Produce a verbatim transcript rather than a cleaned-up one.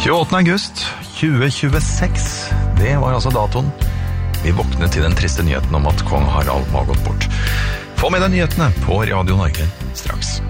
tjueåttende august tjue tjueseks, det var altså datoen. Vi våknet til den triste nyheten om at kong Harald var gått bort. Få med deg nyhetene på Radio Norge straks.